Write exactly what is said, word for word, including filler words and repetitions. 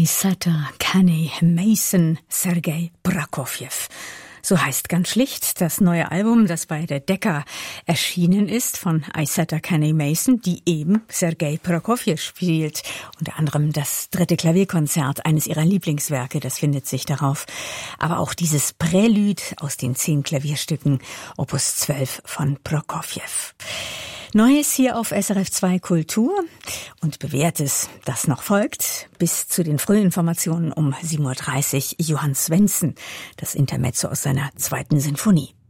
Aissata Kaney Mason Sergei Prokofjew. So heißt ganz schlicht das neue Album, das bei der Decca erschienen ist, von Aissata Kaney Mason, die eben Sergei Prokofjew spielt. Unter anderem das dritte Klavierkonzert, eines ihrer Lieblingswerke, das findet sich darauf. Aber auch dieses Prälude aus den zehn Klavierstücken, Opus zwölf von Prokofjew. Neues hier auf S R F zwei Kultur und Bewährtes, das noch folgt. Bis zu den Frühinformationen um sieben Uhr dreißig Johann Svendsen, das Intermezzo aus seiner zweiten Sinfonie.